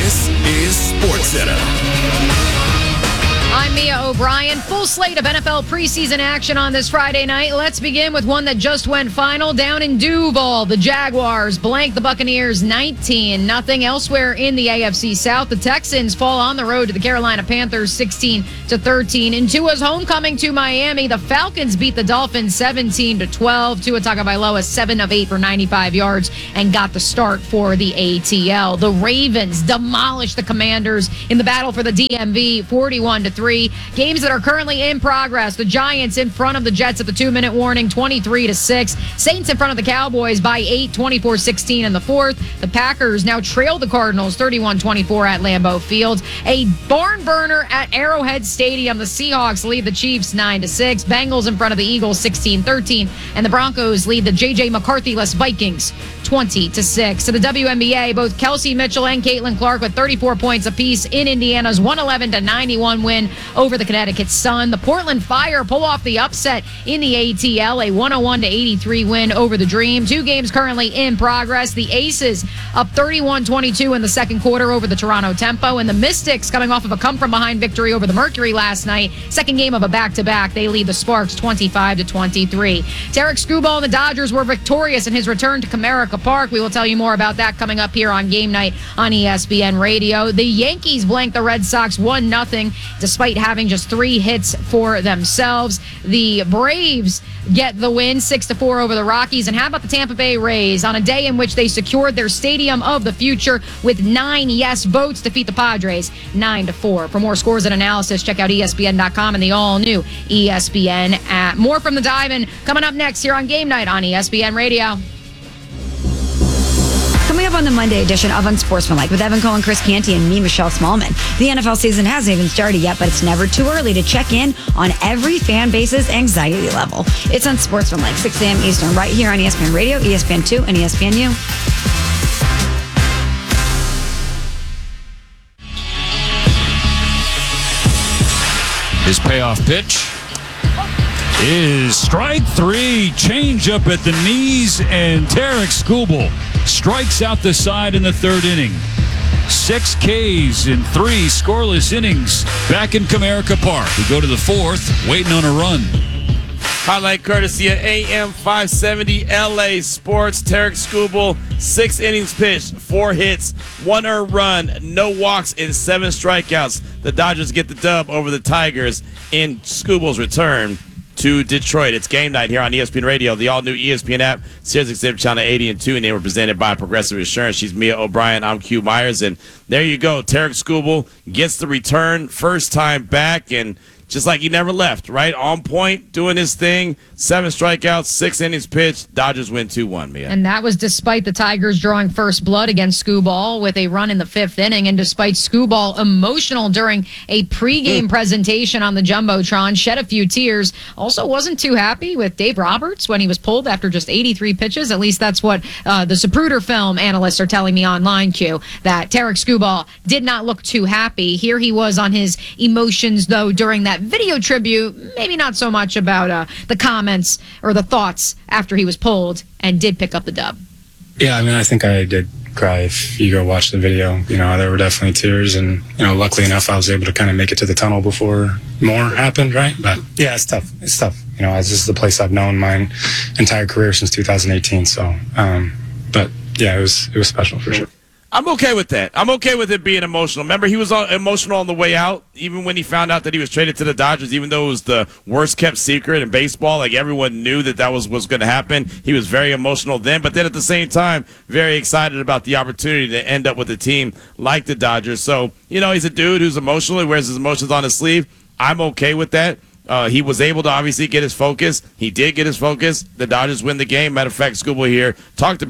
This is SportsCenter. I'm Mia O'Brien. Full slate of NFL preseason action on this Friday night. Let's begin with one that just went final down in Duval. The Jaguars blank the Buccaneers 19-0. Elsewhere in the AFC South, the Texans fall on the road to the Carolina Panthers 16-13. In Tua's homecoming to Miami, the Falcons beat the Dolphins 17-12. Tua Tagovailoa 7 of 8 for 95 yards and got the start for the ATL. The Ravens demolished the Commanders in the battle for the DMV 41-3. Games that are currently in progress. The Giants in front of the Jets at the 2-minute warning, 23-6. Saints in front of the Cowboys by 8, 24-16 in the fourth. The Packers now trail the Cardinals 31-24 at Lambeau Field. A barn burner at Arrowhead Stadium. The Seahawks lead the Chiefs 9-6. Bengals in front of the Eagles 16-13. And the Broncos lead the J.J. McCarthy-less Vikings 20-6. To the WNBA, both Kelsey Mitchell and Caitlin Clark with 34 points apiece in Indiana's 111-91 win over the Connecticut Sun. The Portland Fire pull off the upset in the ATL, a 101-83 win over the Dream. Two games currently in progress. The Aces up 31-22 in the second quarter over the Toronto Tempo, and the Mystics coming off of a come-from-behind victory over the Mercury last night. Second game of a back-to-back. They lead the Sparks 25-23. Tarek Skubal and the Dodgers were victorious in his return to Comerica Park. We will tell you more about that coming up here on Game Night on ESPN Radio. The Yankees blanked the Red Sox 1-0 despite having just 3 hits for themselves. The Braves get the win 6-4 over the Rockies. And how about the Tampa Bay Rays on a day in which they secured their stadium of the future with 9 yes votes, defeat the Padres 9-4. For more scores and analysis, check out ESPN.com and the all-new ESPN app. More from the Diamond coming up next here on Game Night on ESPN Radio. Coming up on the Monday edition of Unsportsmanlike with Evan Cohen, Chris Canty, and me, Michelle Smallman. The NFL season hasn't even started yet, but it's never too early to check in on every fan base's anxiety level. It's Unsportsmanlike, 6 a.m. Eastern, right here on ESPN Radio, ESPN2, and ESPNU. His payoff pitch is strike 3, change up at the knees, and Tarek Skubal strikes out the side in the third inning. 6 Ks in 3 scoreless innings back in Comerica Park. We go to the fourth, waiting on a run. Highlight courtesy of AM 570 LA Sports. Tarek Skubal, 6 innings pitched, 4 hits, 1 earned run, no walks, and 7 strikeouts. The Dodgers get the dub over the Tigers in Skubal's return to Detroit. It's Game Night here on ESPN Radio, the all-new ESPN app, Sirius XM Channel 80 and 2, and they were presented by Progressive Insurance. She's Mia O'Brien. I'm Q Myers, and there you go. Tarek Skubal gets the return, first time back, and just like he never left, right? On point, doing his thing. 7 strikeouts, 6 innings pitched. Dodgers win 2-1, Mia. And that was despite the Tigers drawing first blood against Skubal with a run in the 5th inning, and despite Skubal emotional during a pregame presentation on the Jumbotron, shed a few tears. Also wasn't too happy with Dave Roberts when he was pulled after just 83 pitches. At least that's what the Zapruder film analysts are telling me online, Q, that Tarek Skubal did not look too happy. Here he was on his emotions, though, during that video tribute. Maybe not so much about the comments or the thoughts after he was pulled, and did pick up the dub. Yeah, I mean, I think I did cry. If you go watch the video, you know, there were definitely tears, and, you know, luckily enough, I was able to kind of make it to the tunnel before more happened, right? But yeah, it's tough. It's tough. You know, this is the place I've known my entire career since 2018. So, but yeah, it was special for sure. I'm okay with that. I'm okay with it being emotional. Remember, he was emotional on the way out, even when he found out that he was traded to the Dodgers, even though it was the worst-kept secret in baseball. Like, everyone knew that was going to happen. He was very emotional then, but then at the same time, very excited about the opportunity to end up with a team like the Dodgers. So, you know, he's a dude who's emotional. He wears his emotions on his sleeve. I'm okay with that. He was able to obviously get his focus. He did get his focus. The Dodgers win the game. Matter of fact, Skubal here talked about